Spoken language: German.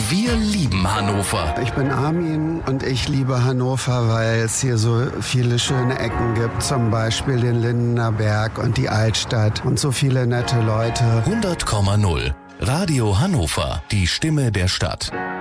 Wir lieben Hannover. Ich bin Armin und ich liebe Hannover, weil es hier so viele schöne Ecken gibt. Zum Beispiel den Lindener Berg und die Altstadt und so viele nette Leute. 100,0 Radio Hannover, die Stimme der Stadt.